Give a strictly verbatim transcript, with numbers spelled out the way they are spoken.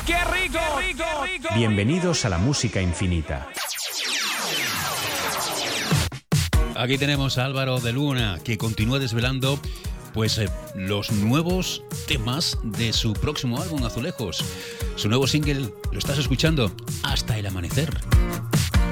¡Qué rico, rico, rico! Bienvenidos a la música infinita. Aquí tenemos a Álvaro de Luna, que continúa desvelando pues eh, los nuevos temas de su próximo álbum, Azulejos. Su nuevo single, lo estás escuchando, Hasta el amanecer.